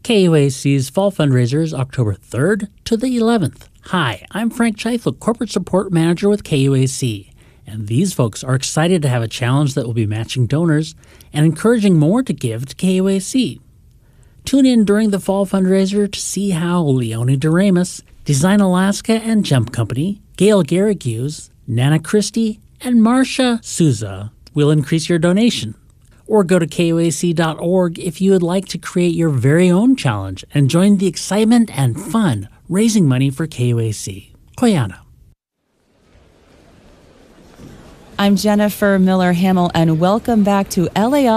KUAC's Fall Fundraiser is October 3rd to the 11th. Hi, I'm Frank Cheifel, Corporate Support Manager with KUAC, and these folks are excited to have a challenge that will be matching donors and encouraging more to give to KUAC. Tune in during the Fall Fundraiser to see how Leonie Doremus, Design Alaska and Jump Company, Gail Garrigues, Nana Christie, and Marcia Souza will increase your donation. Or go to KUAC.org if you would like to create your very own challenge and join the excitement and fun raising money for KUAC. Koyana. I'm Jennifer Miller Hamill, and welcome back to LA